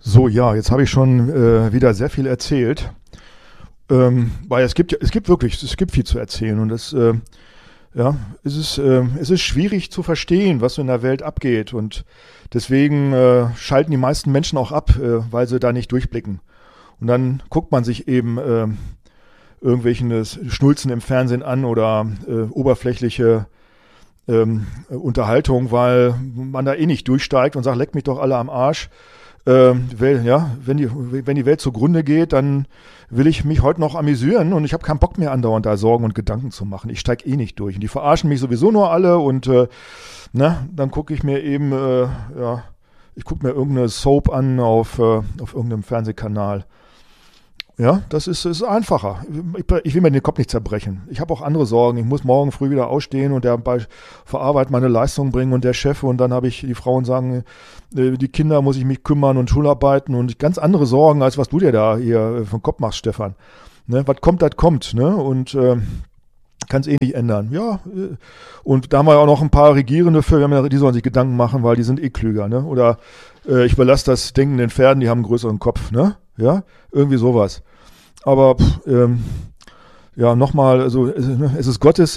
So, ja, jetzt habe ich schon wieder sehr viel erzählt, weil es gibt viel zu erzählen und ja, es ist schwierig zu verstehen, was so in der Welt abgeht und deswegen schalten die meisten Menschen auch ab, weil sie da nicht durchblicken. Und dann guckt man sich eben irgendwelchen Schnulzen im Fernsehen an oder oberflächliche Unterhaltung, weil man da eh nicht durchsteigt und sagt, leck mich doch alle am Arsch. Wenn die Welt zugrunde geht, dann will ich mich heute noch amüsieren und ich habe keinen Bock mehr andauernd da Sorgen und Gedanken zu machen. Ich steige eh nicht durch. Und die verarschen mich sowieso nur alle und dann gucke ich mir eben, ich gucke mir irgendeine Soap an auf irgendeinem Fernsehkanal. Ja, das ist einfacher. Ich will mir den Kopf nicht zerbrechen. Ich habe auch andere Sorgen. Ich muss morgen früh wieder ausstehen und vor Arbeit meine Leistung bringen und der Chef und dann habe ich die Frauen sagen, die Kinder muss ich mich kümmern und Schularbeiten und ganz andere Sorgen, als was du dir da hier vom Kopf machst, Stefan. Ne, was kommt, das kommt. Ne? Und kann es eh nicht ändern. Ja, und da haben wir auch noch ein paar Regierende für, die sollen sich Gedanken machen, weil die sind eh klüger. Ne? Oder ich überlasse das Denken den Pferden, die haben einen größeren Kopf. Ne? Ja, irgendwie sowas. Aber nochmal, also es ist Gottes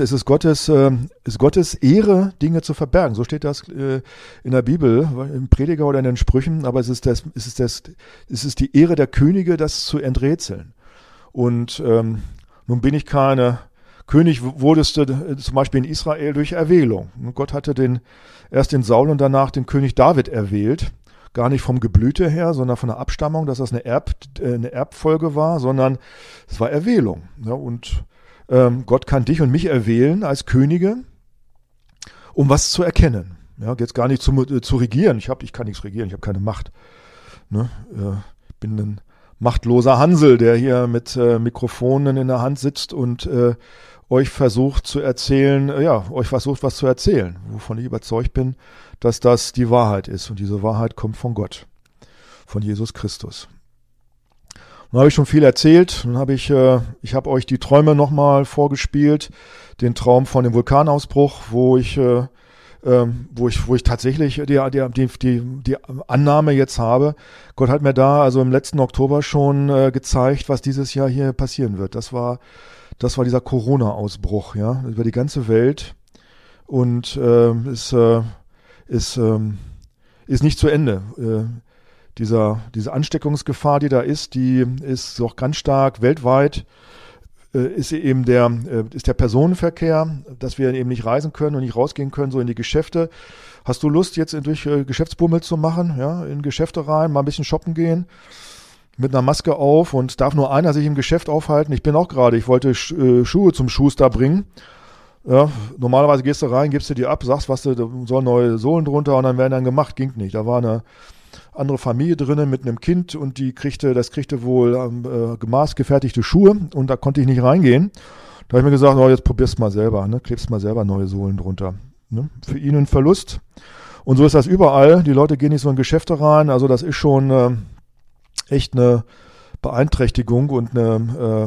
Ehre, Dinge zu verbergen. So steht das in der Bibel, im Prediger oder in den Sprüchen. Aber es ist die Ehre der Könige, das zu enträtseln. Und nun bin ich keine König, wurdest du zum Beispiel in Israel durch Erwählung. Und Gott hatte erst den Saul und danach den König David erwählt. Gar nicht vom Geblüte her, sondern von der Abstammung, dass das eine Erbfolge war, sondern es war Erwählung. Ja, und Gott kann dich und mich erwählen als Könige, um was zu erkennen. Ja, jetzt gar nicht zu regieren. Ich kann nichts regieren, ich habe keine Macht. Ne? Ich bin ein machtloser Hansel, der hier mit Mikrofonen in der Hand sitzt und euch versucht was zu erzählen, wovon ich überzeugt bin, dass das die Wahrheit ist. Und diese Wahrheit kommt von Gott, von Jesus Christus. Nun habe ich schon viel erzählt. Nun habe ich habe euch die Träume nochmal vorgespielt. Den Traum von dem Vulkanausbruch, wo ich tatsächlich die Annahme jetzt habe. Gott hat mir da also im letzten Oktober schon gezeigt, was dieses Jahr hier passieren wird. Das war dieser Corona-Ausbruch, ja, über die ganze Welt und ist nicht zu Ende. Diese Ansteckungsgefahr, die da ist, die ist auch ganz stark weltweit. Ist der Personenverkehr, dass wir eben nicht reisen können und nicht rausgehen können, so in die Geschäfte. Hast du Lust, jetzt durch Geschäftsbummel zu machen, ja, in Geschäfte rein, mal ein bisschen shoppen gehen? Mit einer Maske auf und darf nur einer sich im Geschäft aufhalten. Ich wollte Schuhe zum Schuster bringen. Ja, normalerweise gehst du rein, gibst du die ab, sagst, sollen neue Sohlen drunter und dann werden dann gemacht. Ging nicht. Da war eine andere Familie drinnen mit einem Kind und das kriegte wohl gemaßgefertigte Schuhe und da konnte ich nicht reingehen. Da habe ich mir gesagt, jetzt probierst mal selber, ne? Klebst mal selber neue Sohlen drunter. Ne? Für ihn ein Verlust. Und so ist das überall. Die Leute gehen nicht so in Geschäfte rein. Also das ist schon echt eine Beeinträchtigung und eine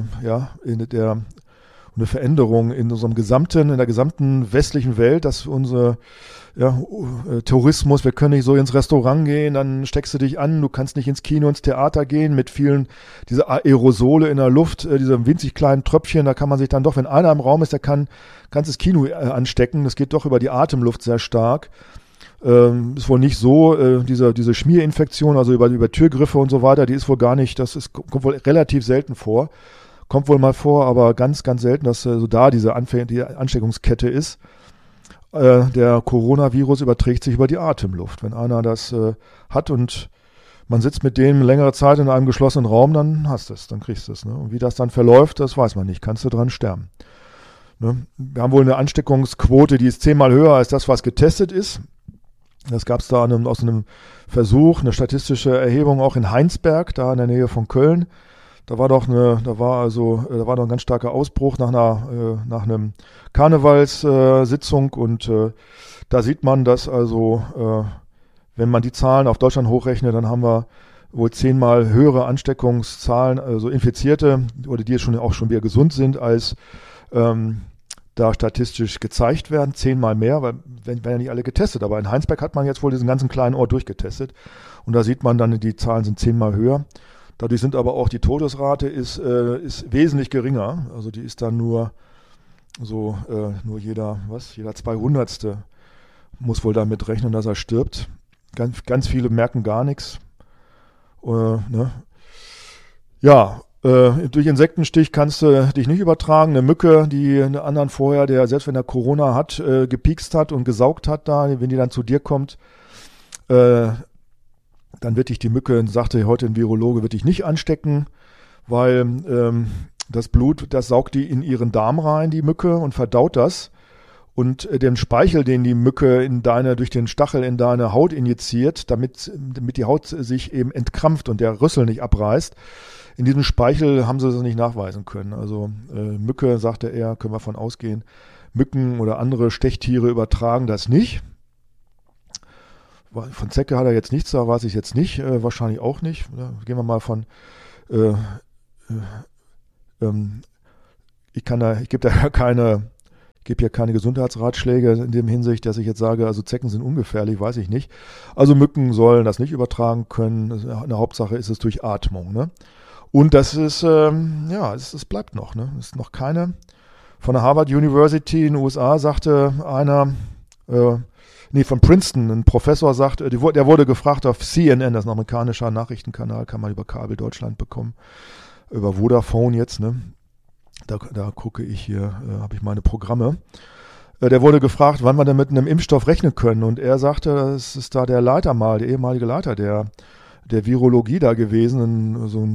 Veränderung in der gesamten westlichen Welt, dass Tourismus, wir können nicht so ins Restaurant gehen, dann steckst du dich an, du kannst nicht ins Kino, ins Theater gehen mit diese Aerosole in der Luft, diese winzig kleinen Tröpfchen, da kann man sich dann doch, wenn einer im Raum ist, der kann ganzes Kino anstecken, das geht doch über die Atemluft sehr stark. Ist wohl nicht so, diese Schmierinfektion, also über Türgriffe und so weiter, die ist wohl gar nicht, kommt wohl relativ selten vor. Kommt wohl mal vor, aber ganz, ganz selten, dass die Ansteckungskette ist. Der Coronavirus überträgt sich über die Atemluft. Wenn einer das hat und man sitzt mit dem längere Zeit in einem geschlossenen Raum, dann dann kriegst du es. Ne? Und wie das dann verläuft, das weiß man nicht. Kannst du dran sterben. Ne? Wir haben wohl eine Ansteckungsquote, die ist 10-mal höher als das, was getestet ist. Das gab es da aus einem Versuch, eine statistische Erhebung auch in Heinsberg, da in der Nähe von Köln. Da war doch ein ganz starker Ausbruch nach einem Karnevalssitzung und da sieht man, dass wenn man die Zahlen auf Deutschland hochrechnet, dann haben wir wohl 10-mal höhere Ansteckungszahlen, also Infizierte oder die jetzt auch schon wieder gesund sind, als da statistisch gezeigt werden, 10-mal mehr, weil werden ja nicht alle getestet. Aber in Heinsberg hat man jetzt wohl diesen ganzen kleinen Ort durchgetestet. Und da sieht man dann, die Zahlen sind 10-mal höher. Dadurch sind aber auch die Todesrate ist wesentlich geringer. Also die ist dann nur jeder 200. muss wohl damit rechnen, dass er stirbt. Ganz viele merken gar nichts. Ne? Ja, durch Insektenstich kannst du dich nicht übertragen. Eine Mücke, die einen anderen vorher, der selbst wenn er Corona hat, gepiekst hat und gesaugt hat da, wenn die dann zu dir kommt, dann wird dich die Mücke, sagte heute ein Virologe, wird dich nicht anstecken, weil das Blut, das saugt die in ihren Darm rein, die Mücke, und verdaut das. Und den Speichel, den die Mücke durch den Stachel in deine Haut injiziert, damit die Haut sich eben entkrampft und der Rüssel nicht abreißt, in diesem Speichel haben sie das nicht nachweisen können. Also Mücke, sagte er, können wir von ausgehen, Mücken oder andere Stechtiere übertragen das nicht. Von Zecke hat er jetzt nichts, da weiß ich jetzt nicht, wahrscheinlich auch nicht. Gehen wir mal von, ich gebe ja keine Gesundheitsratschläge in dem Hinsicht, dass ich jetzt sage, also Zecken sind ungefährlich, weiß ich nicht. Also Mücken sollen das nicht übertragen können. Eine Hauptsache ist es durch Atmung. Ne? Und das ist, es bleibt noch. Ne? Es ist noch keine. Von der Harvard University in den USA sagte einer, von Princeton, ein Professor sagte, der wurde gefragt auf CNN, das ist ein amerikanischer Nachrichtenkanal, kann man über Kabel Deutschland bekommen, über Vodafone jetzt, ne? Da gucke ich hier, habe ich meine Programme. Der wurde gefragt, wann wir denn mit einem Impfstoff rechnen können. Und er sagte, es ist da der ehemalige Leiter der Virologie da gewesen,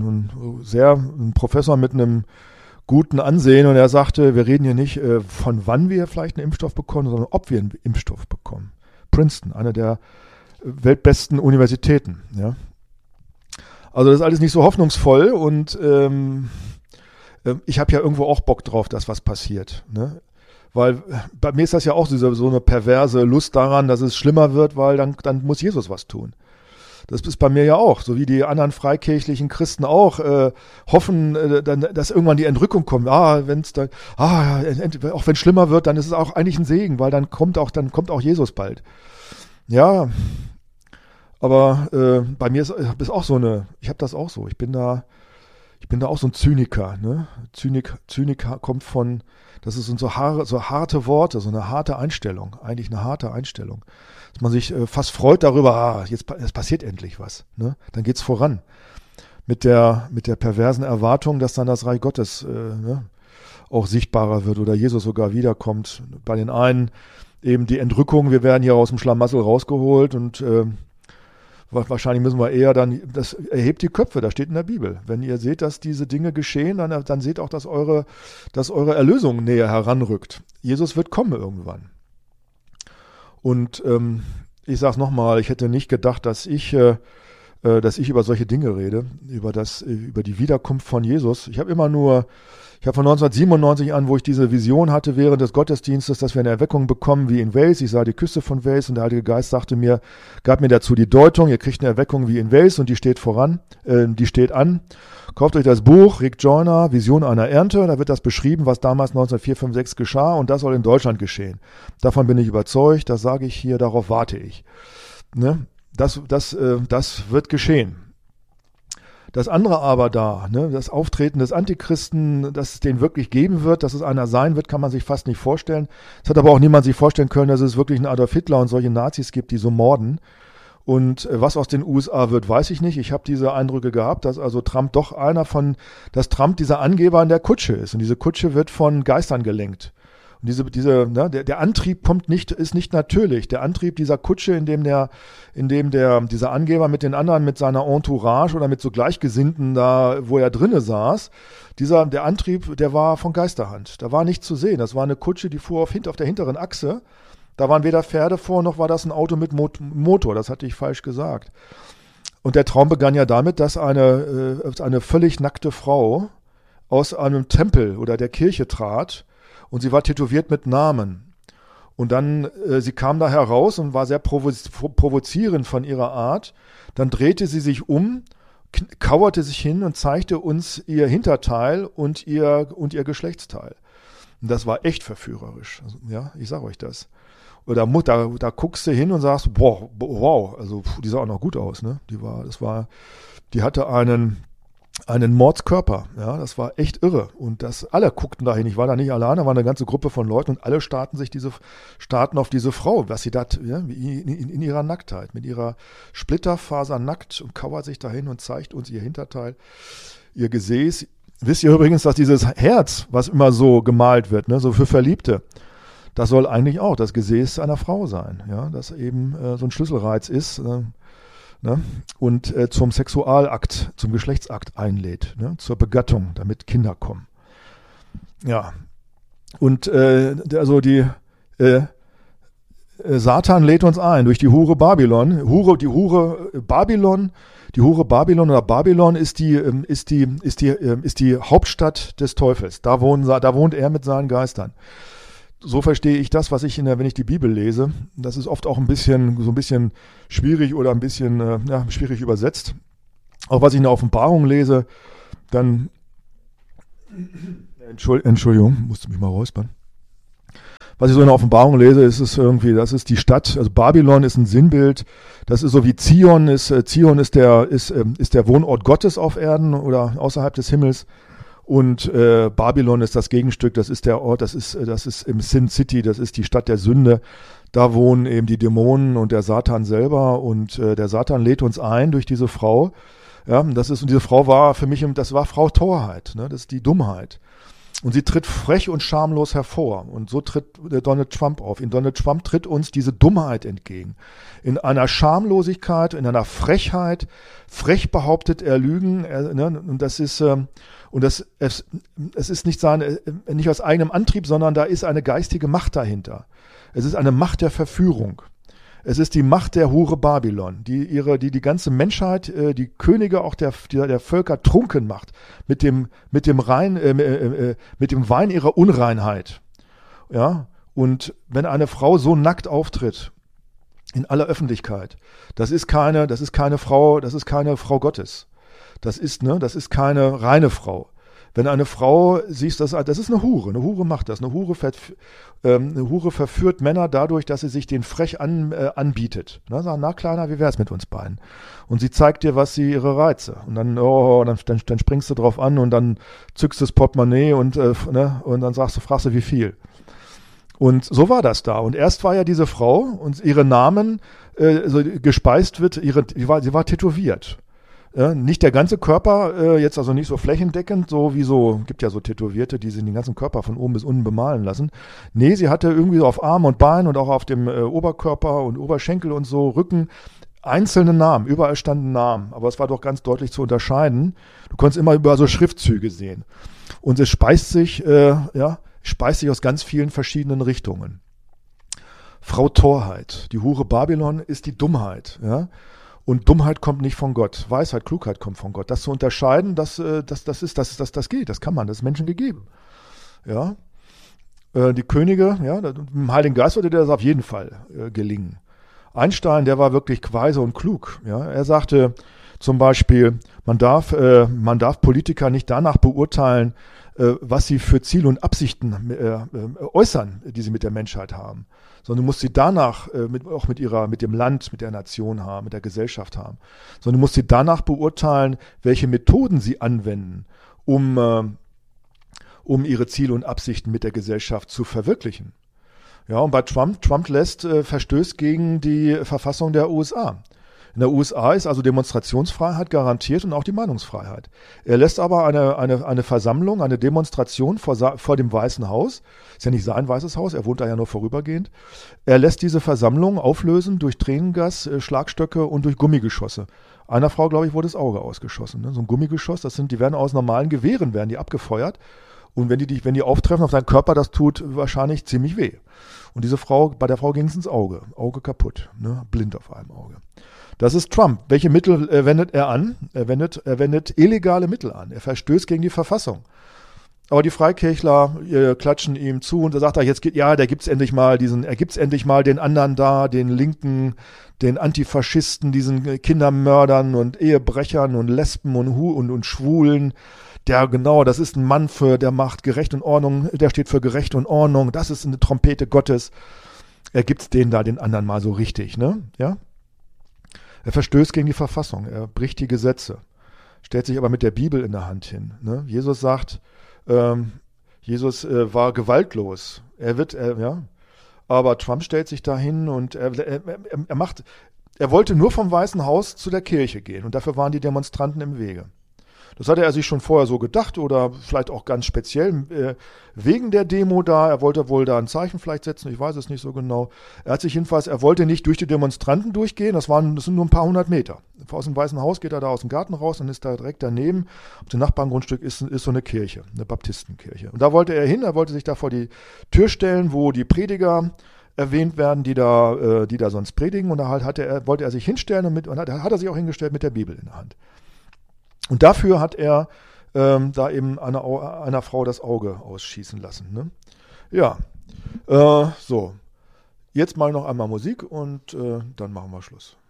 ein Professor mit einem guten Ansehen. Und er sagte, wir reden hier nicht von wann wir vielleicht einen Impfstoff bekommen, sondern ob wir einen Impfstoff bekommen. Princeton, eine der weltbesten Universitäten. Ja. Also das ist alles nicht so hoffnungsvoll und ich habe ja irgendwo auch Bock drauf, dass was passiert. Ne? Weil bei mir ist das ja auch so eine perverse Lust daran, dass es schlimmer wird, weil dann muss Jesus was tun. Das ist bei mir ja auch, so wie die anderen freikirchlichen Christen auch hoffen, dass irgendwann die Entrückung kommt. Auch wenn es schlimmer wird, dann ist es auch eigentlich ein Segen, weil dann kommt auch Jesus bald. Ja, aber bei mir ist auch ich habe das auch so. Ich bin da auch so ein Zyniker. Ne? Zyniker kommt von, das sind so harte Worte, so eine harte Einstellung, eigentlich eine harte Einstellung. Dass man sich fast freut darüber, jetzt passiert endlich was. Ne? Dann geht's voran. Mit der perversen Erwartung, dass dann das Reich Gottes auch sichtbarer wird oder Jesus sogar wiederkommt. Bei den einen eben die Entrückung, wir werden hier aus dem Schlamassel rausgeholt und wahrscheinlich müssen wir eher das erhebt die Köpfe, das steht in der Bibel. Wenn ihr seht, dass diese Dinge geschehen, dann seht auch, dass eure Erlösung näher heranrückt. Jesus wird kommen irgendwann. Und ich sage es nochmal, ich hätte nicht gedacht, dass ich über solche Dinge rede, über die Wiederkunft von Jesus. Ich habe von 1997 an, wo ich diese Vision hatte während des Gottesdienstes, dass wir eine Erweckung bekommen wie in Wales. Ich sah die Küste von Wales und der Heilige Geist gab mir dazu die Deutung, ihr kriegt eine Erweckung wie in Wales und die steht an. Kauft euch das Buch, Rick Joyner, Vision einer Ernte, da wird das beschrieben, was damals 1904, 1905, 1906 geschah und das soll in Deutschland geschehen. Davon bin ich überzeugt, das sage ich hier, darauf warte ich. Ne? Das wird geschehen. Das andere aber das Auftreten des Antichristen, dass es den wirklich geben wird, dass es einer sein wird, kann man sich fast nicht vorstellen. Es hat aber auch niemand sich vorstellen können, dass es wirklich einen Adolf Hitler und solche Nazis gibt, die so morden. Und was aus den USA wird, weiß ich nicht. Ich habe diese Eindrücke gehabt, dass also Trump doch dass Trump dieser Angeber in der Kutsche ist. Und diese Kutsche wird von Geistern gelenkt. Und der Antrieb ist nicht natürlich. Der Antrieb dieser Kutsche, in dem dieser Angeber mit den anderen, mit seiner Entourage oder mit so Gleichgesinnten da, wo er drinne saß, der Antrieb, der war von Geisterhand. Da war nichts zu sehen. Das war eine Kutsche, die fuhr auf der hinteren Achse. Da waren weder Pferde vor, noch war das ein Auto mit Motor. Das hatte ich falsch gesagt. Und der Traum begann ja damit, dass eine völlig nackte Frau aus einem Tempel oder der Kirche trat. Und sie war tätowiert mit Namen. Und dann, sie kam da heraus und war sehr provozierend von ihrer Art. Dann drehte sie sich um, kauerte sich hin und zeigte uns ihr Hinterteil und ihr Geschlechtsteil. Und das war echt verführerisch. Also, ja, ich sage euch das. Oder da guckst du hin und sagst, boah, wow, also die sah auch noch gut aus, ne? Die hatte einen Mordskörper, ja, das war echt irre. Und alle guckten dahin, ich war da nicht alleine, war eine ganze Gruppe von Leuten und alle starrten auf diese Frau, was sie da, ja, in ihrer Nacktheit, mit ihrer Splitterfaser nackt und kauert sich dahin und zeigt uns ihr Hinterteil, ihr Gesäß. Wisst ihr übrigens, dass dieses Herz, was immer so gemalt wird, ne, so für Verliebte, das soll eigentlich auch das Gesäß einer Frau sein, ja, das eben so ein Schlüsselreiz ist, ne, und zum Sexualakt, zum Geschlechtsakt einlädt, ne, zur Begattung, damit Kinder kommen. Ja, und Satan lädt uns ein durch die Hure Babylon. Die Hure Babylon oder Babylon ist die Hauptstadt des Teufels. Da wohnt er mit seinen Geistern. So verstehe ich das, was ich wenn ich die Bibel lese. Das ist oft auch so ein bisschen schwierig oder ein bisschen schwierig übersetzt. Auch was ich in der Offenbarung lese, dann Entschuldigung, musste mich mal räuspern. Was ich so in der Offenbarung lese, ist es irgendwie, das ist die Stadt, also Babylon ist ein Sinnbild, das ist so wie Zion ist der Wohnort Gottes auf Erden oder außerhalb des Himmels. Und Babylon ist das Gegenstück, das ist der Ort, das ist im Sin City, das ist die Stadt der Sünde. Da wohnen eben die Dämonen und der Satan selber und der Satan lädt uns ein durch diese Frau. Ja, und diese Frau war für mich, das war Frau Torheit, ne? Das ist die Dummheit. Und sie tritt frech und schamlos hervor. Und so tritt Donald Trump auf. In Donald Trump tritt uns diese Dummheit entgegen. In einer Schamlosigkeit, in einer Frechheit. Frech behauptet er Lügen. Ne? Und das ist, es ist nicht aus eigenem Antrieb, sondern da ist eine geistige Macht dahinter. Es ist eine Macht der Verführung. Es ist die Macht der Hure Babylon, die ganze Menschheit, die Könige auch der Völker trunken macht mit dem Wein ihrer Unreinheit. Ja? Und wenn eine Frau so nackt auftritt in aller Öffentlichkeit, das ist keine Frau Gottes. Das ist keine reine Frau. Wenn eine Frau siehst, das ist eine Hure macht das. Eine Hure verführt Männer dadurch, dass sie sich den frech anbietet. Na Kleiner, wie wär's mit uns beiden? Und sie zeigt dir, ihre Reize. Und dann springst du drauf an und dann zückst du das Portemonnaie und dann fragst du, wie viel. Und so war das da. Und erst war ja diese Frau und ihre Namen gespeist wird, sie war tätowiert. Ja, nicht der ganze Körper, jetzt also nicht so flächendeckend, gibt ja so Tätowierte, die sich den ganzen Körper von oben bis unten bemalen lassen. Nee, sie hatte irgendwie so auf Arm und Bein und auch auf dem Oberkörper und Oberschenkel und so, Rücken, einzelne Namen, überall standen Namen, aber es war doch ganz deutlich zu unterscheiden. Du konntest immer über so Schriftzüge sehen. Und es speist sich aus ganz vielen verschiedenen Richtungen. Frau Torheit, die Hure Babylon ist die Dummheit, ja. Und Dummheit kommt nicht von Gott. Weisheit, Klugheit kommt von Gott. Das zu unterscheiden, das geht, das kann man, das ist Menschen gegeben. Ja. Die Könige, ja, im Heiligen Geist würde das auf jeden Fall gelingen. Einstein, der war wirklich weise und klug. Ja. Er sagte zum Beispiel, man darf Politiker nicht danach beurteilen, was sie für Ziele und Absichten äußern, die sie mit der Menschheit haben, sondern du musst sie danach auch mit dem Land, mit der Nation haben, mit der Gesellschaft haben, sondern du musst sie danach beurteilen, welche Methoden sie anwenden, um ihre Ziele und Absichten mit der Gesellschaft zu verwirklichen. Ja, und bei Trump verstößt gegen die Verfassung der USA. In der USA ist also Demonstrationsfreiheit garantiert und auch die Meinungsfreiheit. Er lässt aber eine Versammlung, eine Demonstration vor dem Weißen Haus, ist ja nicht sein Weißes Haus, er wohnt da ja nur vorübergehend. Er lässt diese Versammlung auflösen durch Tränengas, Schlagstöcke und durch Gummigeschosse. Einer Frau, glaube ich, wurde das Auge ausgeschossen. Ne? So ein Gummigeschoss, die werden aus normalen Gewehren abgefeuert. Und wenn die auftreffen auf deinen Körper, das tut wahrscheinlich ziemlich weh. Und bei der Frau ging es ins Auge. Auge kaputt, ne? Blind auf einem Auge. Das ist Trump. Welche Mittel wendet er an? Er wendet illegale Mittel an. Er verstößt gegen die Verfassung. Aber die Freikirchler klatschen ihm zu und da sagt er, er gibt's endlich mal den anderen da, den Linken, den Antifaschisten, diesen Kindermördern und Ehebrechern und Lesben und Schwulen. Das ist ein Mann der macht Gerecht und Ordnung, der steht für Gerecht und Ordnung, das ist eine Trompete Gottes. Er gibt's den anderen mal so richtig, ne? Ja? Er verstößt gegen die Verfassung, er bricht die Gesetze, stellt sich aber mit der Bibel in der Hand hin, ne? Jesus sagt, Jesus war gewaltlos. Aber Trump stellt sich da hin und er wollte nur vom Weißen Haus zu der Kirche gehen und dafür waren die Demonstranten im Wege. Das hatte er sich schon vorher so gedacht oder vielleicht auch ganz speziell wegen der Demo da. Er wollte wohl da ein Zeichen vielleicht setzen, ich weiß es nicht so genau. Er wollte nicht durch die Demonstranten durchgehen, das sind nur ein paar hundert Meter. Aus dem Weißen Haus geht er da aus dem Garten raus, dann ist da direkt daneben, auf dem Nachbargrundstück ist so eine Kirche, eine Baptistenkirche. Und da wollte er hin, er wollte sich da vor die Tür stellen, wo die Prediger erwähnt werden, die da sonst predigen. Und da wollte er sich hinstellen und hat er sich auch hingestellt mit der Bibel in der Hand. Und dafür hat er da eben einer Frau das Auge ausschießen lassen. Ne? Ja, so. Jetzt mal noch einmal Musik und dann machen wir Schluss.